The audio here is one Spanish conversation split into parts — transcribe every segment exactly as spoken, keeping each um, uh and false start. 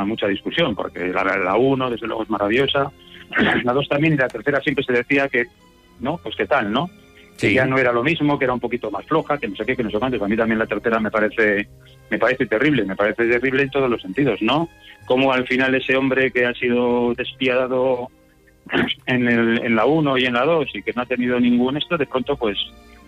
mucha discusión, porque la, la uno, desde luego, es maravillosa, la dos también, y la tercera siempre se decía que, ¿no? Pues qué tal, ¿no? Sí. Que ya no era lo mismo, que era un poquito más floja, que no sé qué, que no sé cuántos. A mí también la tercera me parece me parece terrible, me parece terrible en todos los sentidos, ¿no? Como al final ese hombre que ha sido despiadado en, el, en la uno y en la dos y que no ha tenido ningún esto, de pronto pues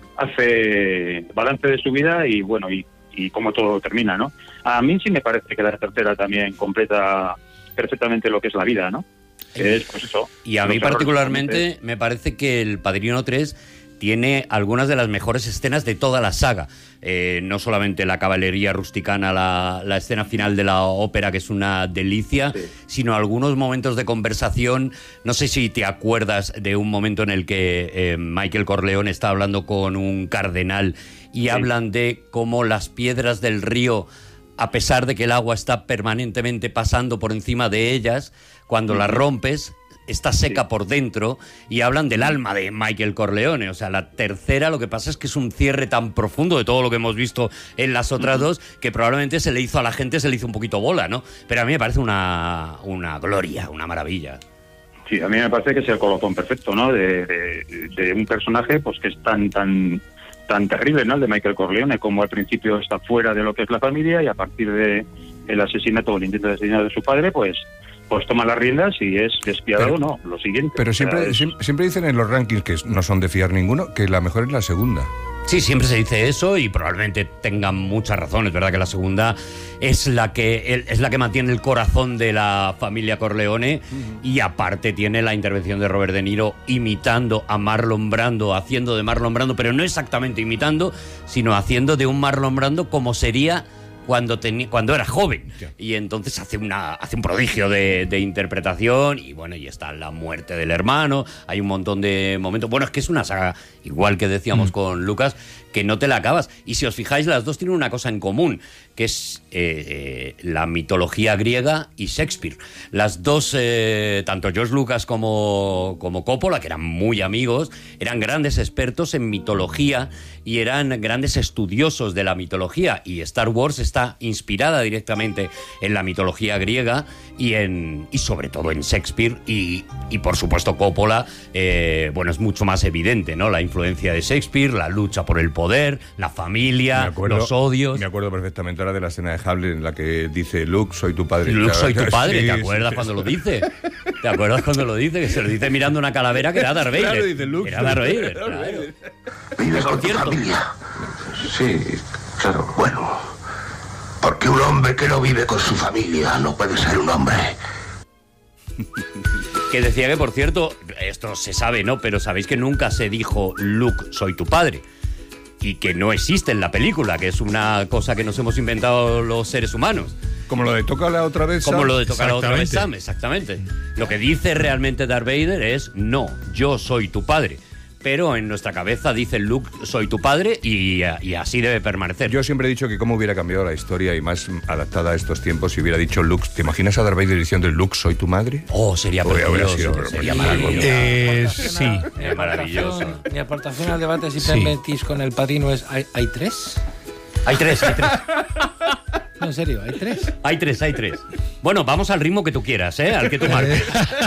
hace balance de su vida y bueno, y, y cómo todo termina, ¿no? A mí sí me parece que la tercera también completa perfectamente lo que es la vida, ¿no? Que es, pues eso. Y a mí particularmente me parece que El Padrino tres tiene algunas de las mejores escenas de toda la saga. Eh, no solamente la caballería rusticana, la, la escena final de la ópera, que es una delicia, sí, sino algunos momentos de conversación. No sé si te acuerdas de un momento en el que eh, Michael Corleone está hablando con un cardenal y sí, hablan de cómo las piedras del río, a pesar de que el agua está permanentemente pasando por encima de ellas, cuando sí, las rompes, está seca sí, por dentro, y hablan del alma de Michael Corleone. O sea, la tercera, lo que pasa es que es un cierre tan profundo de todo lo que hemos visto en las otras uh-huh, dos, que probablemente se le hizo a la gente, se le hizo un poquito bola, ¿no? Pero a mí me parece una, una gloria, una maravilla. Sí, a mí me parece que es el colofón perfecto, ¿no? De, de, de un personaje pues que es tan tan tan terrible, ¿no? El de Michael Corleone, como al principio está fuera de lo que es la familia y a partir de el asesinato o el intento de asesinato de su padre, pues pues toma las riendas y es despiadado, pero, no, lo siguiente. Pero siempre, o sea, es... siempre, siempre dicen en los rankings, que no son de fiar ninguno, que la mejor es la segunda. Sí, siempre se dice eso y probablemente tengan muchas razones, ¿verdad? Que la segunda es la que es la que mantiene el corazón de la familia Corleone, uh-huh, y aparte tiene la intervención de Robert De Niro imitando a Marlon Brando, haciendo de Marlon Brando, pero no exactamente imitando, sino haciendo de un Marlon Brando como sería cuando tenía, cuando era joven, y entonces hace una hace un prodigio de, de interpretación. Y bueno, y está la muerte del hermano, hay un montón de momentos. Bueno, es que es una saga, igual que decíamos mm. con Lucas, que no te la acabas. Y si os fijáis, las dos tienen una cosa en común, que es eh, eh, la mitología griega y Shakespeare. Las dos, eh, tanto George Lucas como, como Coppola, que eran muy amigos, eran grandes expertos en mitología y eran grandes estudiosos de la mitología. Y Star Wars está inspirada directamente en la mitología griega y en y sobre todo en Shakespeare. Y, y por supuesto Coppola, eh, bueno, es mucho más evidente, ¿no? La influencia de Shakespeare, la lucha por el poder, la familia, acuerdo, los odios. Me acuerdo perfectamente ahora de la escena de Hamlet en la que dice Luke, soy tu padre. Luke, soy tu padre, sí, ¿te acuerdas sí, cuando sí. lo dice? ¿Te acuerdas cuando lo dice? Que se lo dice mirando una calavera que era Darth Vader. Claro, dice Luke. Era Darth Vader, claro. ¿Vive con tu familia? Sí, claro. Bueno, porque un hombre que no vive con su familia no puede ser un hombre. Que decía que, por cierto, esto se sabe, ¿no? Pero sabéis que nunca se dijo Luke, soy tu padre. Y que no existe en la película, que es una cosa que nos hemos inventado los seres humanos. Como lo de Tócala otra vez, Sam. Como lo de Tócala otra vez, Sam, exactamente. Lo que dice realmente Darth Vader es, no, yo soy tu padre. Pero en nuestra cabeza dice Luke, soy tu padre, y, y así debe permanecer. Yo siempre he dicho que cómo hubiera cambiado la historia y más adaptada a estos tiempos si hubiera dicho Luke. ¿Te imaginas a Darth Vader diciendo Luke, soy tu madre? Oh, sería maravilloso. Sido, sería maravilloso. Eh, sí. Es maravilloso. Mi aportación al debate, si sí. permitís, con El Padrino es, ¿hay, ¿hay tres? Hay tres, hay tres. No, en serio, ¿hay tres? Hay tres, hay tres. Bueno, vamos al ritmo que tú quieras, ¿eh? Al que tú marques.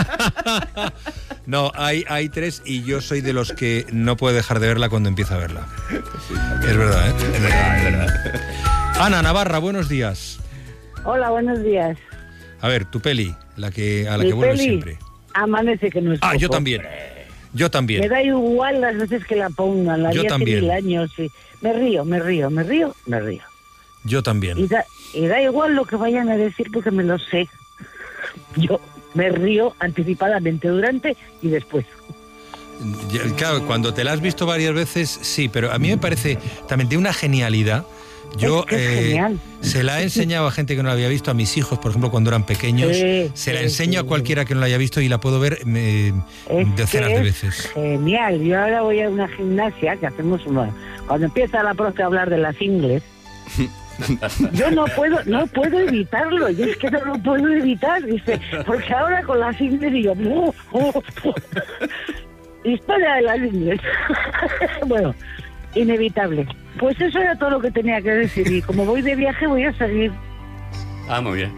No, hay, hay tres y yo soy de los que no puede dejar de verla cuando empieza a verla. Sí, es verdad, ¿eh? Es verdad, es verdad. Ana Navarra, buenos días. Hola, buenos días. A ver, tu peli, la que a la Mi que vuelves peli, siempre. Amanece que no es Ah, poco. yo también. Yo también. Me da igual las veces que la pongan, la vi hace mil años. Y me río, me río, me río, me río. Yo también. Y da, y da igual lo que vayan a decir porque me lo sé. Yo me río anticipadamente durante y después. Claro, cuando te la has visto varias veces, sí, pero a mí me parece también de una genialidad. Yo es que es eh, genial. Se la he enseñado a gente que no la había visto, a mis hijos, por ejemplo, cuando eran pequeños. Sí, se la sí, enseño sí, a cualquiera que no la haya visto y la puedo ver eh, decenas de veces. Genial. Yo ahora voy a una gimnasia que hacemos una. Cuando empieza la profe a hablar de las ingles, yo no puedo, no puedo evitarlo. Yo es que no lo puedo evitar, dice, porque ahora con las ingles digo, oh, oh, oh. Historia de las ingles. Bueno, inevitable. Pues eso era todo lo que tenía que decir y como voy de viaje voy a seguir. Ah, muy bien.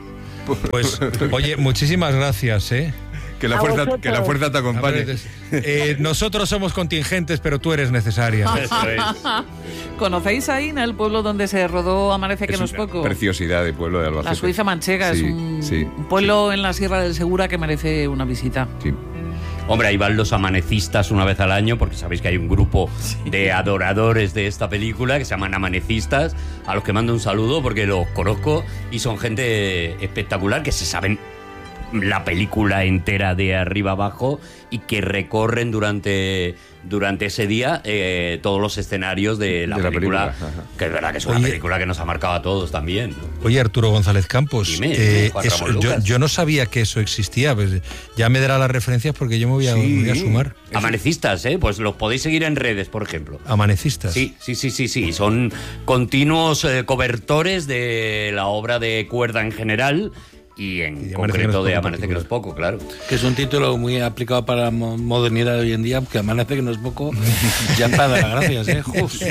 Pues, oye, muchísimas gracias, ¿eh? Que la, fuerza, que la fuerza te acompañe. Eh, nosotros somos contingentes, pero tú eres necesaria. Eso es. ¿Conocéis a Ina, el pueblo donde se rodó Amanece que es no es poco? Preciosidad de pueblo de Albacete. La Suiza manchega, sí, es un, sí, un pueblo sí. en la Sierra del Segura que merece una visita. Sí. Hombre, ahí van los amanecistas una vez al año, porque sabéis que hay un grupo sí. de adoradores de esta película que se llaman amanecistas, a los que mando un saludo porque los conozco y son gente espectacular que se saben la película entera de arriba abajo y que recorren durante, durante ese día eh, todos los escenarios de la, de la película, película. Que es verdad que es una Oye, película que nos ha marcado a todos también, ¿no? Oye, Arturo González Campos, Dime, eh, Juan eso, Ramón yo, yo no sabía que eso existía, pues ya me dará las referencias porque yo me voy a, sí. me voy a sumar. Amanecistas, ¿eh? Pues los podéis seguir en redes, por ejemplo. Amanecistas. Sí, sí, sí, sí, sí. Son continuos eh, cobertores de la obra de cuerda en general. Y en y concreto de Amanece que no es poco, claro. Que es un título muy aplicado para la modernidad de hoy en día, que Amanece que no es poco, ya para dar las gracias, ¿eh?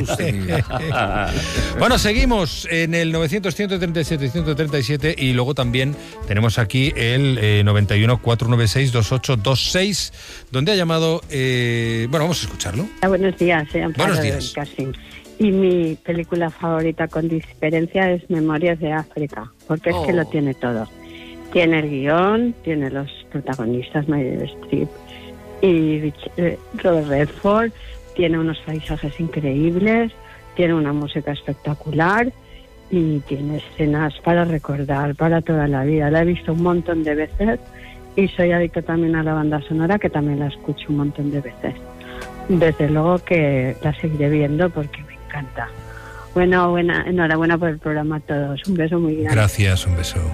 Bueno, seguimos en el novecientos, ciento treinta y siete, ciento treinta y siete y luego también tenemos aquí el eh, noventa y uno, cuatrocientos noventa y seis, veintiocho veintiséis, donde ha llamado... Eh, bueno, vamos a escucharlo. Buenos días, soy Amparo Buenos días. del Casín. Y mi película favorita con diferencia es Memorias de África, porque es oh. que lo tiene todo. Tiene el guión, tiene los protagonistas, Meryl Streep y Robert Redford, tiene unos paisajes increíbles, tiene una música espectacular y tiene escenas para recordar para toda la vida. La he visto un montón de veces y soy adicto también a la banda sonora, que también la escucho un montón de veces. Desde luego que la seguiré viendo porque me encanta. Bueno, buena, enhorabuena por el programa a todos. Un beso muy grande. Gracias, un beso.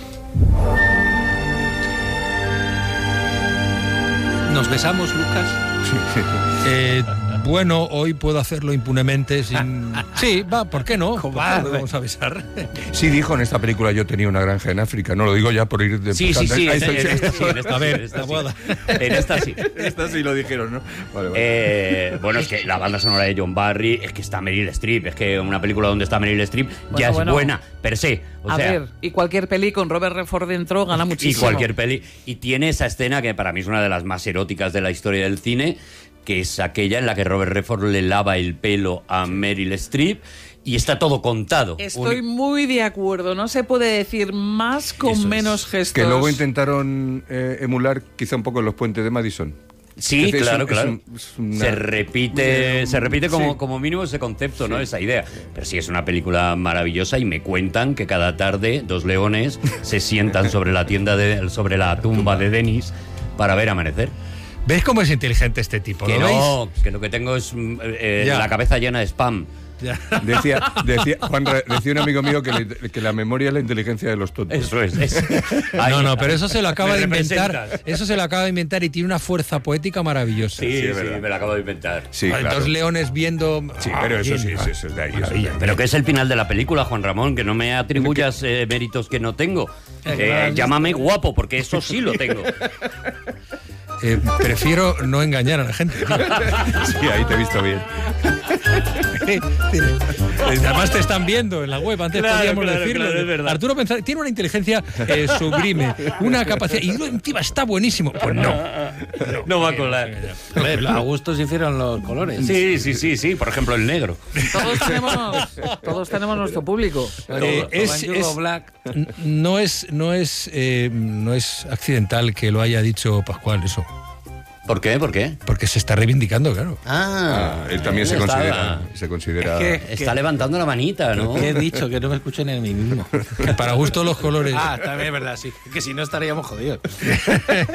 ¿Nos besamos, Lucas? eh, bueno, hoy puedo hacerlo impunemente sin... Sí, va, ¿por qué no? ¿Por qué no vamos a besar? Sí dijo en esta película Yo tenía una granja en África. No lo digo ya por ir de... Sí, sí, sí. En esta sí. A ver, esta boda. En esta sí. En esta sí lo dijeron, ¿no? Vale, vale. Eh, bueno, es que la banda sonora de John Barry, es que está Meryl Streep. Es que una película donde está Meryl Streep bueno, ya es bueno. buena, per se. O a sea, ver, y cualquier peli con Robert Redford dentro gana muchísimo. Y cualquier peli. Y tiene esa escena que para mí es una de las más eróticas de la historia del cine, que es aquella en la que Robert Redford le lava el pelo a Meryl Streep y está todo contado. Estoy Un... muy de acuerdo, no se puede decir más con Eso menos es. gestos. Que luego intentaron eh, emular quizá un poco los puentes de Madison. Sí, es claro, es un, claro. Es un, es una... Se repite, un... se repite como, sí. como mínimo ese concepto, sí. ¿no? Esa idea. Pero sí, es una película maravillosa y me cuentan que cada tarde dos leones se sientan sobre la tienda de, sobre la tumba de Denis para ver amanecer. ¿Ves cómo es inteligente este tipo? Que ¿Lo no, veis? que lo que tengo es eh, la cabeza llena de spam. Ya. Decía, decía, Juan, decía un amigo mío que, le, que la memoria es la inteligencia de los tontos. Eso es. es. Ahí, no, no, pero eso se lo acaba de inventar. Eso se lo acaba de inventar y tiene una fuerza poética maravillosa. Sí, sí, sí me lo acabo de inventar. Sí, vale, claro. Dos leones viendo... Sí, pero eso sí, eso, eso es de ahí. Eso es de ahí. Pero que es el final de la película, Juan Ramón, que no me atribuyas eh, méritos que no tengo. Eh, llámame guapo, porque eso sí lo tengo. Eh, prefiero no engañar a la gente. Sí, ahí te he visto bien. Además te están viendo en la web, antes claro, podíamos claro, decirlo. Claro, es verdad. Arturo Pensar, tiene una inteligencia eh, sublime, una capacidad, y encima está buenísimo. Pues no. No, no va a colar. A ver, a gustos hicieron los colores. Sí, sí, sí, sí. Por ejemplo, el negro. Todos tenemos, todos tenemos nuestro público. Eh, es, es, Black. No es, no es, eh, no es accidental que lo haya dicho Pascual, eso. ¿Por qué? ¿Por qué? Porque se está reivindicando, claro. Ah, ah él también se considera, se considera... Es que, está que, levantando la manita, ¿no? ¿Qué he dicho? Que no me escuchen en mí mismo. Que para gusto los colores. Ah, también es verdad, sí. Que si no estaríamos jodidos.